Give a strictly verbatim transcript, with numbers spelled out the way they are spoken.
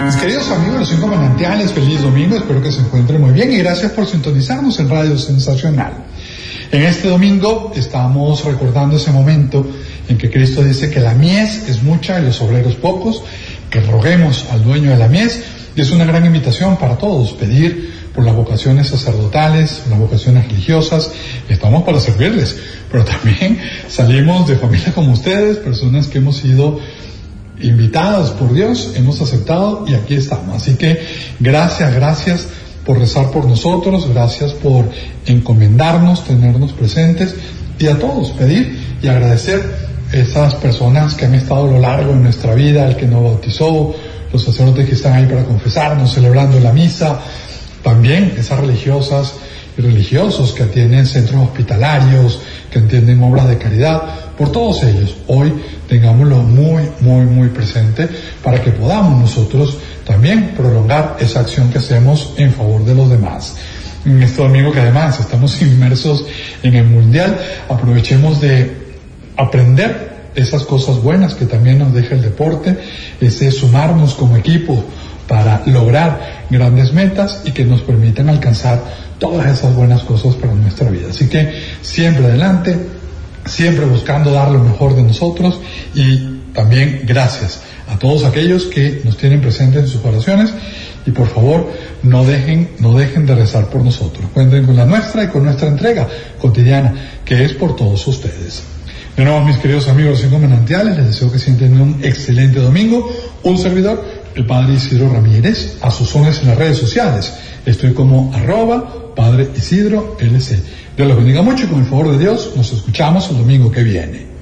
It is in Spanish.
Mis queridos amigos, los cinco manantiales, feliz domingo, espero que se encuentren muy bien y gracias por sintonizarnos en Radio Sensacional. En este domingo estamos recordando ese momento en que Cristo dice que la mies es mucha y los obreros pocos, que roguemos al dueño de la mies, y es una gran invitación para todos, pedir por las vocaciones sacerdotales, las vocaciones religiosas, estamos para servirles, pero también salimos de familias como ustedes, personas que hemos sido invitadas por Dios, hemos aceptado y aquí estamos. Así que gracias, gracias por rezar por nosotros, gracias por encomendarnos, tenernos presentes y a todos pedir y agradecer esas personas que han estado a lo largo de nuestra vida, el que nos bautizó, los sacerdotes que están ahí para confesarnos, celebrando la misa, también esas religiosas y religiosos que atienden centros hospitalarios, que atienden obras de caridad, por todos ellos, hoy tengámoslo muy, muy, muy presente para que podamos nosotros también prolongar esa acción que hacemos en favor de los demás. En este domingo que además estamos inmersos en el Mundial, aprovechemos de aprender esas cosas buenas que también nos deja el deporte, ese sumarnos como equipo para lograr grandes metas y que nos permitan alcanzar todas esas buenas cosas para nuestra vida. Así que siempre adelante, siempre buscando dar lo mejor de nosotros y también gracias a todos aquellos que nos tienen presentes en sus oraciones y por favor no dejen, no dejen de rezar por nosotros. Cuenten con la nuestra y con nuestra entrega cotidiana que es por todos ustedes. De nuevo, mis queridos amigos, los cinco manantiales, les deseo que sienten un excelente domingo. Un servidor, el Padre Isidro Ramírez, a sus órdenes en las redes sociales. Estoy como arroba Padre Isidro L C. Dios los bendiga mucho y con el favor de Dios nos escuchamos el domingo que viene.